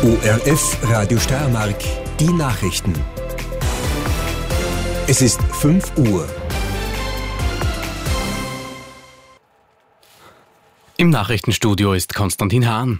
ORF Radio Steiermark, die Nachrichten. Es ist 5 Uhr. Im Nachrichtenstudio ist Konstantin Hahn.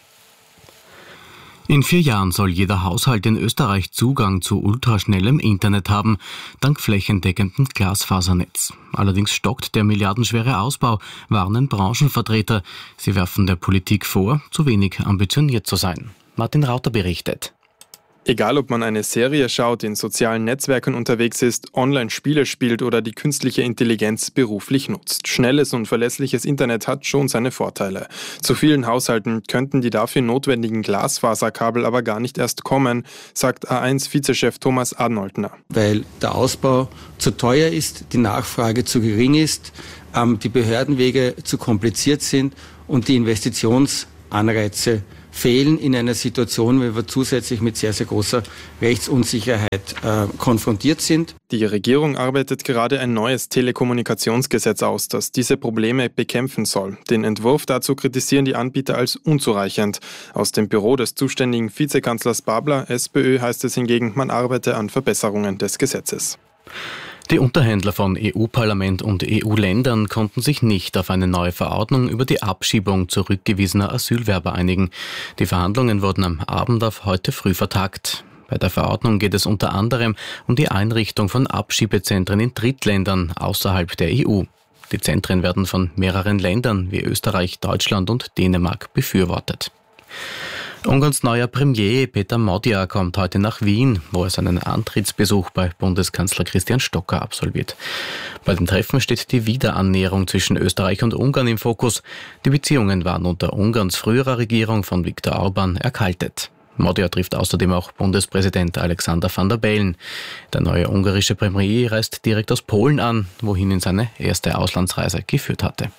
In 4 Jahren soll jeder Haushalt in Österreich Zugang zu ultraschnellem Internet haben, dank flächendeckendem Glasfasernetz. Allerdings stockt der milliardenschwere Ausbau, warnen Branchenvertreter. Sie werfen der Politik vor, zu wenig ambitioniert zu sein. Martin Rauter berichtet. Egal, ob man eine Serie schaut, in sozialen Netzwerken unterwegs ist, Online-Spiele spielt oder die künstliche Intelligenz beruflich nutzt. Schnelles und verlässliches Internet hat schon seine Vorteile. Zu vielen Haushalten könnten die dafür notwendigen Glasfaserkabel aber gar nicht erst kommen, sagt A1-Vizechef Thomas Arnoldner. Weil der Ausbau zu teuer ist, die Nachfrage zu gering ist, die Behördenwege zu kompliziert sind und die Investitionsanreize fehlen in einer Situation, wo wir zusätzlich mit sehr, sehr großer Rechtsunsicherheit konfrontiert sind. Die Regierung arbeitet gerade ein neues Telekommunikationsgesetz aus, das diese Probleme bekämpfen soll. Den Entwurf dazu kritisieren die Anbieter als unzureichend. Aus dem Büro des zuständigen Vizekanzlers Babler, SPÖ, heißt es hingegen, man arbeite an Verbesserungen des Gesetzes. Die Unterhändler von EU-Parlament und EU-Ländern konnten sich nicht auf eine neue Verordnung über die Abschiebung zurückgewiesener Asylwerber einigen. Die Verhandlungen wurden am Abend auf heute früh vertagt. Bei der Verordnung geht es unter anderem um die Einrichtung von Abschiebezentren in Drittländern außerhalb der EU. Die Zentren werden von mehreren Ländern wie Österreich, Deutschland und Dänemark befürwortet. Ungarns neuer Premier Peter Magyar kommt heute nach Wien, wo er seinen Antrittsbesuch bei Bundeskanzler Christian Stocker absolviert. Bei dem Treffen steht die Wiederannäherung zwischen Österreich und Ungarn im Fokus. Die Beziehungen waren unter Ungarns früherer Regierung von Viktor Orbán erkaltet. Magyar trifft außerdem auch Bundespräsident Alexander Van der Bellen. Der neue ungarische Premier reist direkt aus Polen an, wohin ihn seine erste Auslandsreise geführt hatte.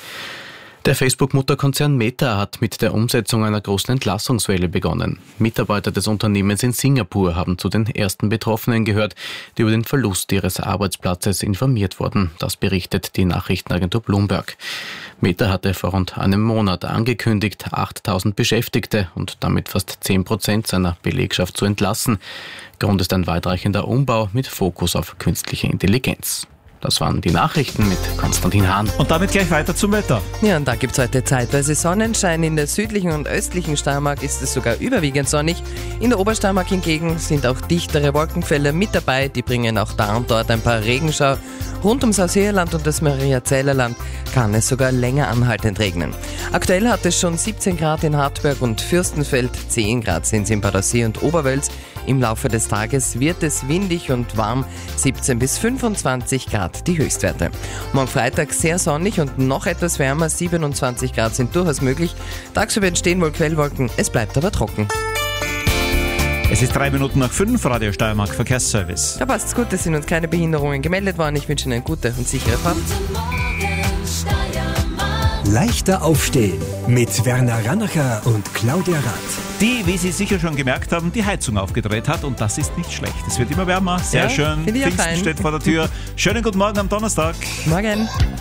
Der Facebook-Mutterkonzern Meta hat mit der Umsetzung einer großen Entlassungswelle begonnen. Mitarbeiter des Unternehmens in Singapur haben zu den ersten Betroffenen gehört, die über den Verlust ihres Arbeitsplatzes informiert wurden. Das berichtet die Nachrichtenagentur Bloomberg. Meta hatte vor rund einem Monat angekündigt, 8.000 Beschäftigte und damit fast 10% seiner Belegschaft zu entlassen. Grund ist ein weitreichender Umbau mit Fokus auf künstliche Intelligenz. Das waren die Nachrichten mit Konstantin Hahn. Und damit gleich weiter zum Wetter. Ja, und da gibt es heute zeitweise Sonnenschein. In der südlichen und östlichen Steiermark ist es sogar überwiegend sonnig. In der Obersteiermark hingegen sind auch dichtere Wolkenfälle mit dabei. Die bringen auch da und dort ein paar Regenschauer. Rund ums Ausseerland und das Mariazellerland kann es sogar länger anhaltend regnen. Aktuell hat es schon 17 Grad in Hartberg und Fürstenfeld, 10 Grad sind es in Badersee und Oberwölz. Im Laufe des Tages wird es windig und warm, 17 bis 25 Grad die Höchstwerte. Morgen Freitag sehr sonnig und noch etwas wärmer, 27 Grad sind durchaus möglich. Tagsüber entstehen wohl Quellwolken, es bleibt aber trocken. Es ist 5:03, Radio Steiermark Verkehrsservice. Da passt's gut, es sind uns keine Behinderungen gemeldet worden. Ich wünsche Ihnen eine gute und sichere Fahrt. Leichter aufstehen mit Werner Rannacher und Claudia Rath. Die, wie Sie sicher schon gemerkt haben, die Heizung aufgedreht hat und das ist nicht schlecht. Es wird immer wärmer, sehr schön. finde ich ja Pfingsten fein. steht vor der Tür. Schönen guten Morgen am Donnerstag. Morgen.